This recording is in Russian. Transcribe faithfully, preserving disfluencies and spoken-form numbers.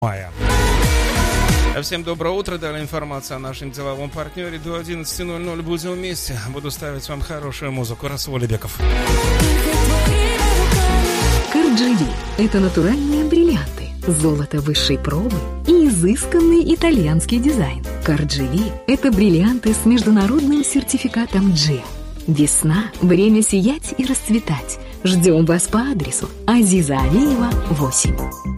мая. Всем доброе утро. Далее информация о нашем деловом партнере. До одиннадцати ноль-ноль будем вместе. Буду ставить вам хорошую музыку. Расул Алибеков. Карджи – это натуральные бриллианты, золото высшей пробы и изысканный итальянский дизайн. Карджи – это бриллианты с международным сертификатом джи. Весна – время сиять и расцветать. Ждем вас по адресу Азиза Алиева, восемь.